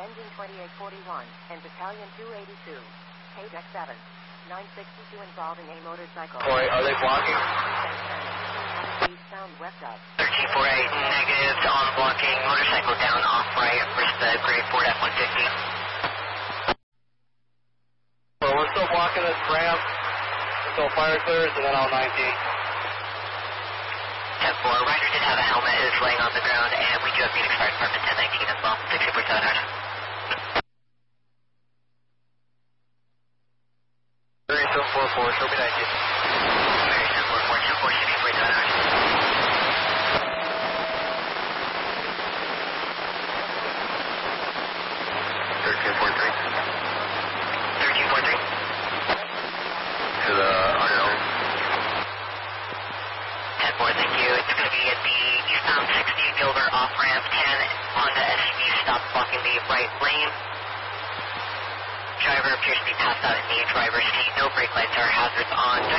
engine 2841, and battalion 282. Deck 7. 962 involved in a motorcycle. Corey, are they blocking? Sound west up. 1348, negative on blocking, motorcycle down off right, first the grade Ford F-150. So we're still blocking this ramp until fire clears, and then I'll 19. 10-4, Ryder did have a helmet, is laying on the ground, and we do have Phoenix Fire Department 1019 as well. 6247 Ryder. 3744, show me 19. 3744, 10-4, 6247 Ryder. 1343. 1343. To the unknown. 10-4, thank you. It's going to be at the eastbound 60 Gilder off-ramp, 10 Honda SUV stop blocking the right lane. Driver appears to be passed out in the driver's seat. No brake lights or hazards on.